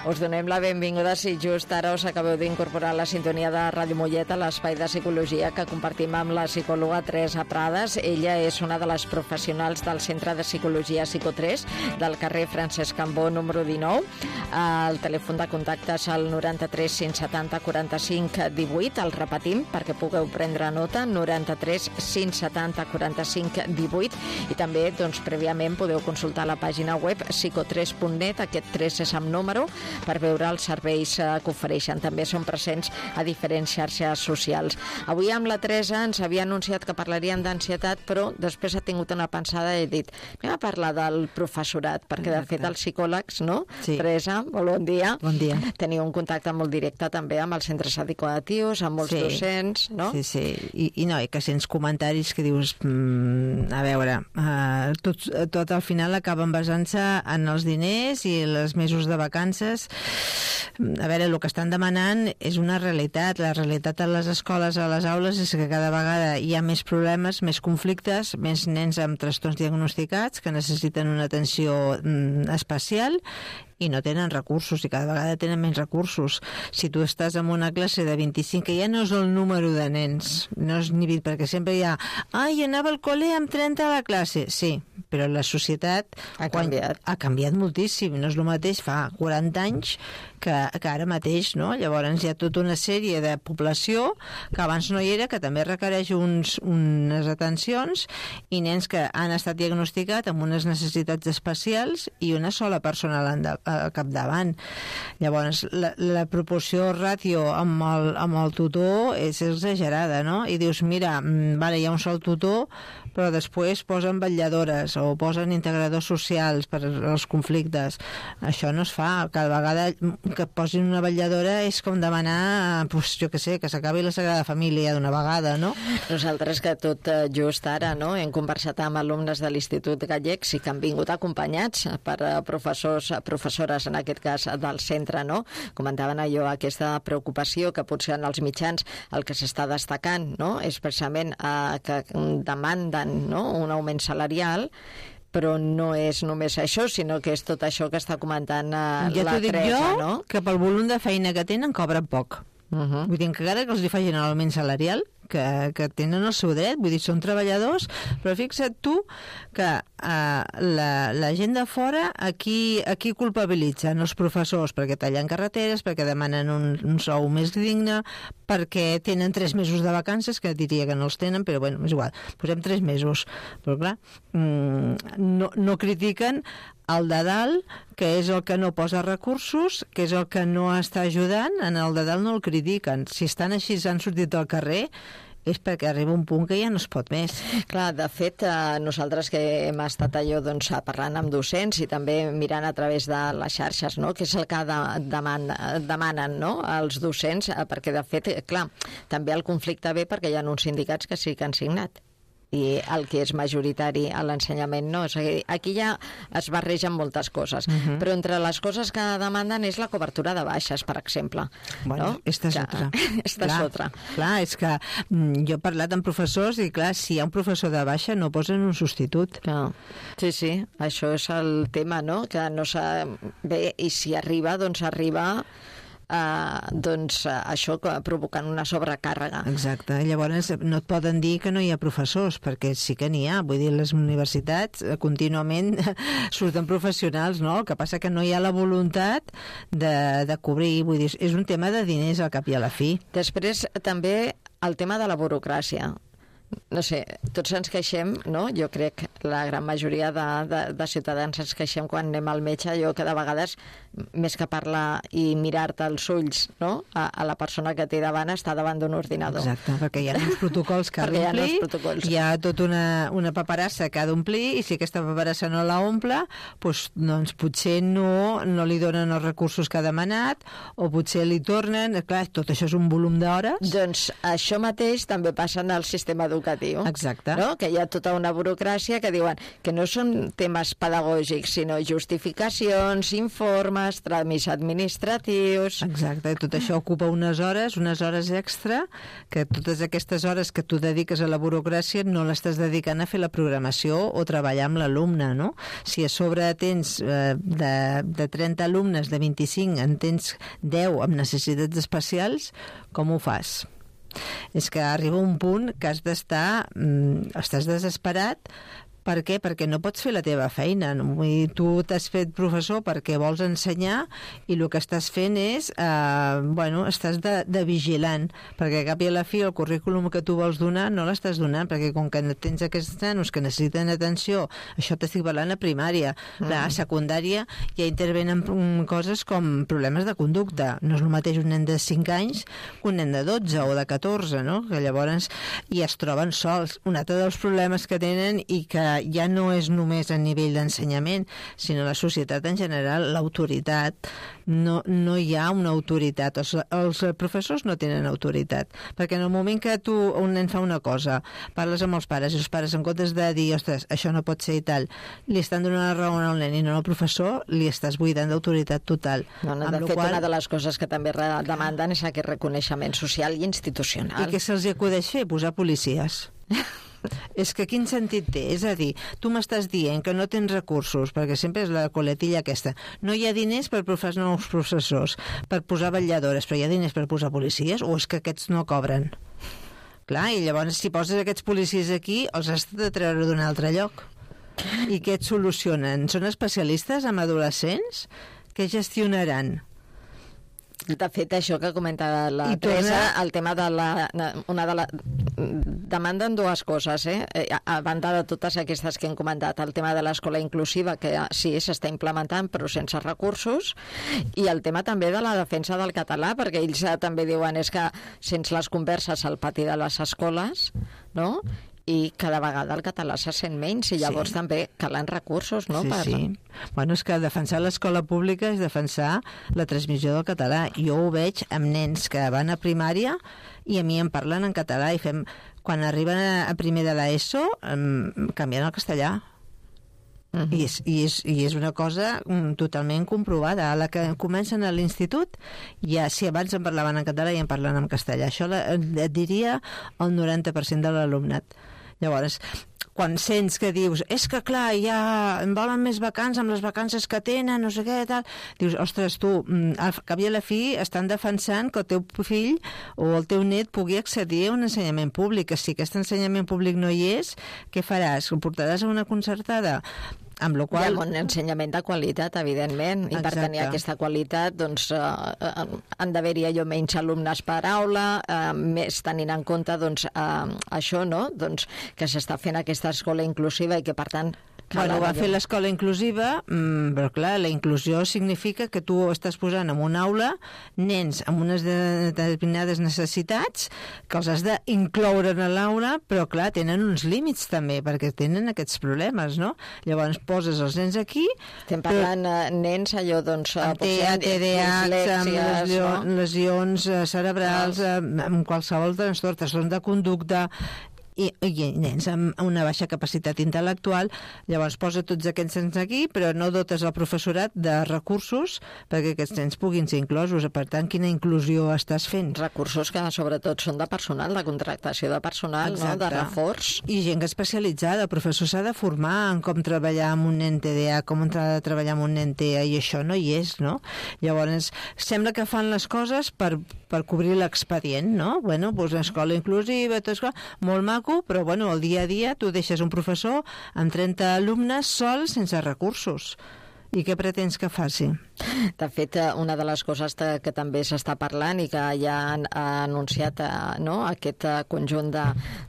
Us donem la benvinguda si just ara us acabeu d'incorporar a la sintonia de Ràdio Mollet a l'espai de psicologia que compartim amb la psicòloga Teresa Prades. Ella és una de les professionals del Centre de Psicologia Psico3 del carrer Francesc Cambó número 19. El telèfon de contacte és el 93 570 45 18. El repetim perquè pugueu prendre nota, 93 570 45 18. I també, doncs, prèviament podeu consultar la pàgina web psico3.net, aquest 3 és amb número, per veure els serveis que ofereixen. També són presents a diferents xarxes socials. Avui amb la Teresa ens havia anunciat que parlaríem d'ansietat, però després ha tingut una pensada i he dit, anem a parlar del professorat, perquè de fet els psicòlegs, no? Sí. Teresa, molt bon dia. Bon dia. Teniu un contacte molt directe també amb els centres educatius, amb molts docents, no? Sí, sí. I no, i que sents comentaris que dius, a veure, tot al final acaben basant-se en els diners i els mesos de vacances. A veure, el que estan demanant és una realitat. La realitat a les escoles, a les aules, és que cada vegada hi ha més problemes, més conflictes, més nens amb trastorns diagnosticats que necessiten una atenció especial i no tenen recursos, i cada vegada tenen menys recursos. Si tu estàs en una classe de 25, que ja no és el número de nens, no és ni 20, perquè sempre hi ha jo anava al col·le amb 30 a la classe. Sí, però la societat ha canviat moltíssim. No és el mateix fa 40 anys que ara mateix, no? Llavors hi ha tota una sèrie de població que abans no hi era, que també requereix unes atencions, i nens que han estat diagnosticats amb unes necessitats especials i una sola persona al capdavant. Llavors la proporció ràtio amb el tutor és exagerada, no? I dius, mira, vale, hi ha un sol tutor, però després posen vetlladores o posen integradors socials per als conflictes. Això no es fa. Cada vegada que posin una vetlladora és com demanar, pues, jo què sé, que s'acabi la Sagrada Família d'una vegada, no? Nosaltres, que tot just ara, no, hem conversat amb alumnes de l'Institut Gallec, sí que han vingut acompanyats per professores, en aquest cas del centre, no? Comentaven allò, aquesta preocupació que potser en els mitjans el que s'està destacant, no?, és precisament que demanden, no?, un augment salarial, però no és només això, sinó que és tot això que està comentant la Teresa, no? Ja t'ho dic jo, que pel volum de feina que tenen cobren poc. Vull dir, que encara que els hi facin l'augment salarial, que tenen el seu dret, vull dir, són treballadors, però fixa't tu que la gent de fora aquí culpabilitzen els professors perquè tallen carreteres, perquè demanen un sou més digne, perquè tenen 3 mesos de vacances, que diria que no els tenen, però bueno, és igual, posem 3 mesos, però clar, no critiquen el de dalt, que és el que no posa recursos, que és el que no està ajudant. En el de dalt no el critiquen. Si estan així, han sortit al carrer, és perquè arriba un punt que ja no es pot més. Clar, de fet, nosaltres que hem estat allò, doncs, parlant amb docents i també mirant a través de les xarxes, no?, que és el que demanen, no?, els docents, perquè de fet, clar, també el conflicte ve perquè hi ha uns sindicats que sí que han signat, i el que és majoritari a l'ensenyament no. És a dir, aquí ja es barregen moltes coses, però entre les coses que demanden és la cobertura de baixes, per exemple. Bueno, no? Esta és otra. Clar, és que jo he parlat amb professors i clar, si hi ha un professor de baixa no posen un substitut. No. Sí, això és el tema, no?, que no sap bé, i si arriba, doncs arriba això provocant una sobrecàrrega. Exacte, llavors no et poden dir que no hi ha professors, perquè sí que n'hi ha, vull dir, les universitats contínuament surten professionals, no? El que passa que no hi ha la voluntat de cobrir, vull dir, és un tema de diners al cap i a la fi. Després també el tema de la burocràcia. No sé, tots ens queixem, no? Jo crec que la gran majoria de ciutadans ens queixem quan anem al metge, jo que de vegades, més que parlar i mirar-te els ulls, no?, a la persona que té davant, està davant d'un ordinador. Exacte, perquè hi ha uns protocols que ha d'omplir, hi ha tota una paperassa que ha d'omplir, i si aquesta paperassa no la omple, doncs potser no li donen els recursos que ha demanat, o potser li tornen, clar, tot això és un volum d'hores. Doncs això mateix també passa en el sistema educatiu. educatiu. Exacte. No? Que hi ha tota una burocràcia que diuen que no són temes pedagògics, sinó justificacions, informes, tràmits administratius... Exacte, i tot això ocupa unes hores extra, que totes aquestes hores que tu dediques a la burocràcia no l'estàs dedicant a fer la programació o treballar amb l'alumne, no? Si a sobre tens de 30 alumnes, de 25, en tens 10 amb necessitats especials, com ho fas? És que arriba un punt que has d'estar... estàs desesperat. Per què? Perquè no pots fer la teva feina. Tu t'has fet professor perquè vols ensenyar i el que estàs fent és, estàs de vigilant, perquè a cap i a la fi el currículum que tu vols donar no l'estàs donant, perquè com que tens aquests nanos que necessiten atenció, això t'estic parlant a primària, a secundària ja intervenen coses com problemes de conducta. No és el mateix un nen de 5 anys que un nen de 12 o de 14, no? Que llavors i es troben sols. Un altre dels problemes que tenen i que ja no és només a nivell d'ensenyament, sinó la societat en general, l'autoritat. No hi ha una autoritat. Els professors no tenen autoritat, perquè en el moment que un nen fa una cosa, parles amb els pares, i els pares en comptes de dir, ostres, això no pot ser i tal, li estan donant la raó al nen i no al professor, li estàs buidant d'autoritat total. De fet, una de les coses que també demanden és aquest reconeixement social i institucional. I què se'ls acudeix fer? Posar policies. És que quin sentit té? És a dir, tu m'estàs dient que no tens recursos, perquè sempre és la coletilla aquesta. No hi ha diners per posar nous professors, per posar vetlladores, però hi ha diners per posar policies, o és que aquests no cobren? Clar, i llavors si poses aquests policies aquí, els has de treure d'un altre lloc. I què et solucionen? Són especialistes en adolescents? Què gestionaran? De fet, això que comenta la Teresa, el tema de demanden dues coses, a banda de totes aquestes que hem comentat, el tema de l'escola inclusiva, que sí, s'està implementant, però sense recursos, i el tema també de la defensa del català, perquè ells també diuen és que sense les converses al pati de les escoles, no?, i cada vegada el català se sent menys i llavors també calen recursos, no? Sí. Bueno, és que defensar l'escola pública és defensar la transmissió del català. Jo ho veig amb nens que van a primària i a mi em parlen en català i quan arriben a primer de l'ESO canvien al castellà. I és una cosa totalment comprovada. A la que comencen a l'institut, ja si abans en parlaven en català ja en parlen en castellà. Això et diria el 90% de l'alumnat. Llavors, quan sents que dius és que clar, ja em volen més vacances amb les vacances que tenen, no sé què, tal, dius, ostres, tu, al cap i a la fi estan defensant que el teu fill o el teu net pugui accedir a un ensenyament públic. Si aquest ensenyament públic no hi és, què faràs? Ho portaràs a una concertada? Amb la qual... Hi ha un ensenyament de qualitat, evidentment, i per tenir aquesta qualitat doncs, han d'haver-hi allò menys alumnes per aula, més tenint en compte doncs, això, no? Doncs, que s'està fent aquesta escola inclusiva i que, per tant... Bueno, va fer l'escola inclusiva, però clar, la inclusió significa que tu estàs posant en una aula nens amb unes determinades necessitats que els has d'incloure a l'aula, però clar, tenen uns límits també, perquè tenen aquests problemes, no? Llavors poses els nens aquí... Estem parlant nens allò, doncs... Amb TDAH, amb lesions cerebrals, amb qualsevol trastorn de conducta... I nens amb una baixa capacitat intel·lectual. Llavors posa tots aquests nens aquí, però no dotes el professorat de recursos perquè aquests nens puguin ser inclosos. Per tant, quina inclusió estàs fent? Recursos que sobretot són de personal, de contractació de personal, no? De reforç. I gent especialitzada. El professor s'ha de formar en com treballar amb un nen TDA, com ha de treballar amb un nen TEA, i això no hi és, no? Llavors, sembla que fan les coses per cobrir l'expedient, no? Bueno, doncs escola inclusiva, tot això, molt maco, però bueno, el dia a dia tu deixes un professor amb 30 alumnes sols sense recursos. I què pretens que faci? De fet, una de les coses que també s'està parlant i que ja han anunciat, no?, aquest conjunt